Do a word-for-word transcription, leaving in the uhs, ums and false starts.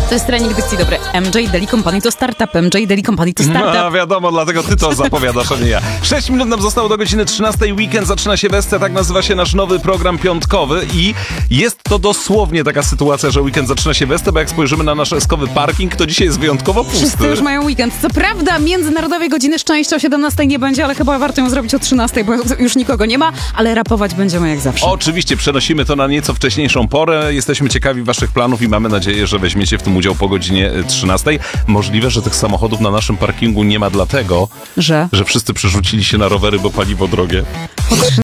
To jest trening dykcji dobry. M J Daily Company to startup, M J Daily Company to startup. No wiadomo, dlatego ty to zapowiadasz, a nie ja. Sześć minut nam zostało do godziny trzynastej. Weekend zaczyna się Wesce, tak nazywa się nasz nowy program piątkowy i jest to dosłownie taka sytuacja, że weekend zaczyna się Wesce, bo jak spojrzymy na nasz eskowy parking, to dzisiaj jest wyjątkowo pusty. Wszyscy już mają weekend. Co prawda międzynarodowej godziny szczęścia o siedemnastej nie będzie, ale chyba warto ją zrobić o trzynastej, bo już nikogo nie ma, ale rapować będziemy jak zawsze. Oczywiście, przenosimy to na nieco wcześniejszą porę. Jesteśmy ciekawi waszych planów i mamy nadzieję, że weźmiecie w tym udział po godzinie trzynastej. Możliwe, że tych samochodów na naszym parkingu nie ma dlatego, Że? że wszyscy przerzucili się na rowery, bo paliwo drogie.